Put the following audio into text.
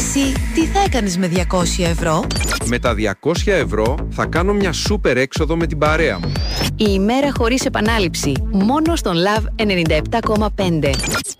Εσύ τι θα έκανες με 200 ευρώ? Με τα 200 ευρώ θα κάνω μια σούπερ έξοδο με την παρέα μου. Η ημέρα χωρίς επανάληψη. Μόνο στον Love 97,5.